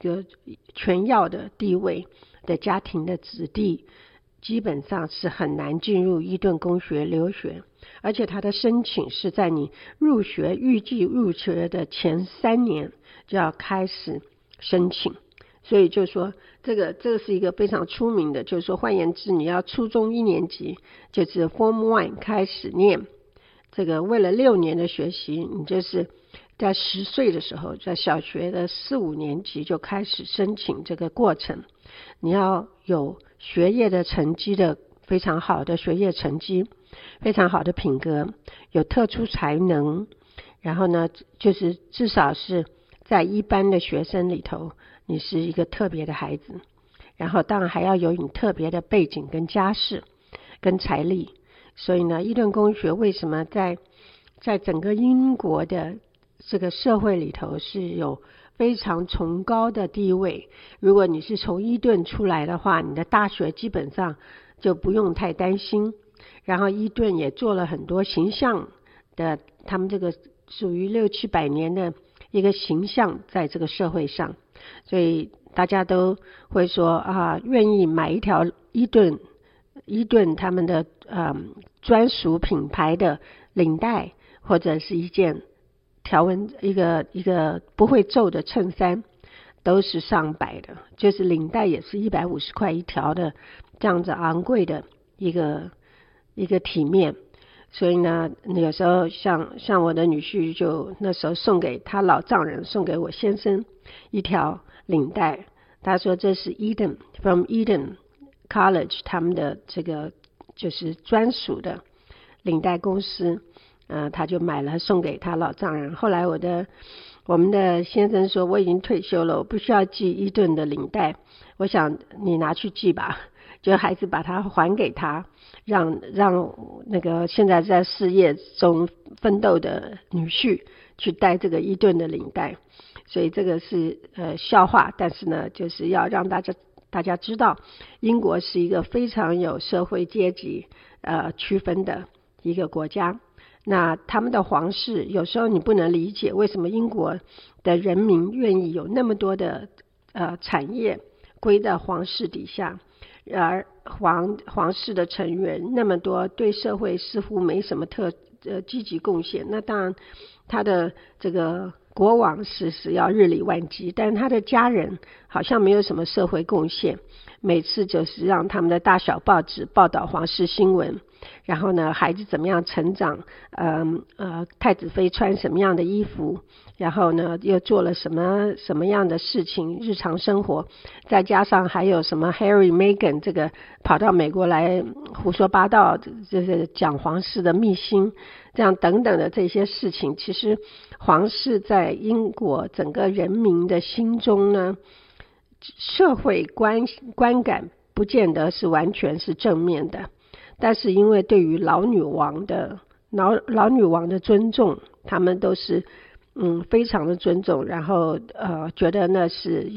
个权要的地位的家庭的子弟，基本上是很难进入伊顿公学留学，而且他的申请是在你预计入学的前3年就要开始申请。所以就说这个是一个非常出名的，就是说换言之，你要初中1年级就是 Form 1开始念，这个为了6年的学习，你就是在10岁的时候，在小学的4、5年级就开始申请这个过程。你要有学业的成绩的非常好的学业成绩，非常好的品格，有特殊才能，然后呢就是至少是在一般的学生里头你是一个特别的孩子，然后当然还要有你特别的背景跟家世跟财力。所以呢，伊顿公学为什么在整个英国的这个社会里头是有非常崇高的地位。如果你是从伊顿出来的话，你的大学基本上就不用太担心。然后伊顿也做了很多形象的，他们这个属于6、700年的一个形象在这个社会上，所以大家都会说啊，愿意买一条伊顿他们的专属品牌的领带，或者是一件条纹一个不会皱的衬衫，都是上百的，就是领带也是150块一条的，这样子昂贵的一个体面。所以呢，有时候像我的女婿就那时候送给他老丈人，送给我先生一条领带，他说这是 from Eden College 他们的这个就是专属的领带公司，他就买了送给他老丈人。后来我们的先生说，我已经退休了，我不需要系伊顿的领带，我想你拿去系吧，就孩子把它还给他，让那个现在在事业中奋斗的女婿去戴这个伊顿的领带。所以这个是笑话，但是呢就是要让大家知道，英国是一个非常有社会阶级区分的一个国家。那他们的皇室有时候你不能理解为什么英国的人民愿意有那么多的产业归在皇室底下，而皇室的成员那么多对社会似乎没什么积极贡献。那当然他的这个国王是要日理万机，但是他的家人好像没有什么社会贡献，每次就是让他们的大小报纸报道皇室新闻，然后呢孩子怎么样成长，太子妃穿什么样的衣服，然后呢又做了什么样的事情，日常生活，再加上还有什么 Harry、Meghan 这个跑到美国来胡说八道，就是讲皇室的秘辛，这样等等的这些事情，其实皇室在英国整个人民的心中呢，社会观感不见得是完全是正面的，但是因为对于老女王的尊重，他们都是非常的尊重，然后觉得那是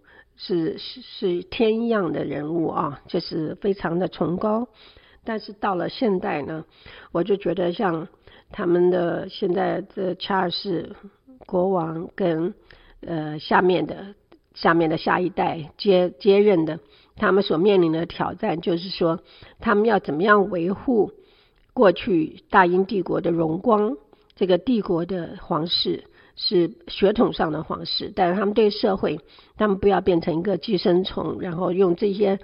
天一样的人物啊，就是非常的崇高。但是到了现代呢，我就觉得像他们的现在的查尔斯国王跟下面的下一代接任的，他们所面临的挑战就是说，他们要怎么样维护过去大英帝国的荣光。这个帝国的皇室是血统上的皇室，但是他们对社会，他们不要变成一个寄生虫，然后用这些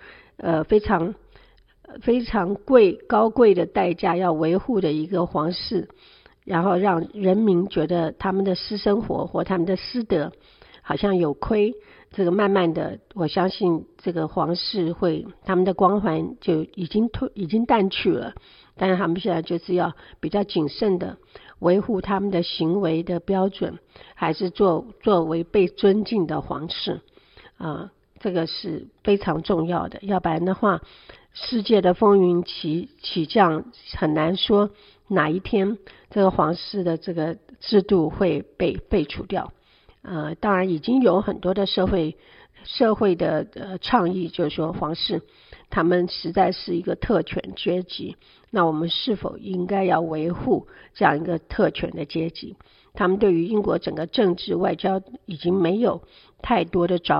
非常高贵的代价要维护的一个皇室，然后让人民觉得他们的私生活或他们的私德好像有亏。这个慢慢的，我相信这个皇室他们的光环就已经淡去了，但是他们现在就是要比较谨慎的维护他们的行为的标准，还是作为被尊敬的皇室这个是非常重要的。要不然的话，世界的风云起降，很难说哪一天这个皇室的这个制度会被废除掉。当然已经有很多的社会的倡议，就是说皇室他们实在是一个特权阶级，那我们是否应该要维护这样一个特权的阶级？他们对于英国整个政治外交已经没有太多的